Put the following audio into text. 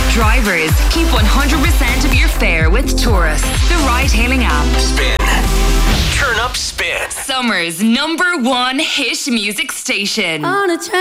Drivers, keep 100% of your fare with Taurus, the ride-hailing app. Spin. Turn up Spin. Summer's #1 hit music station. On a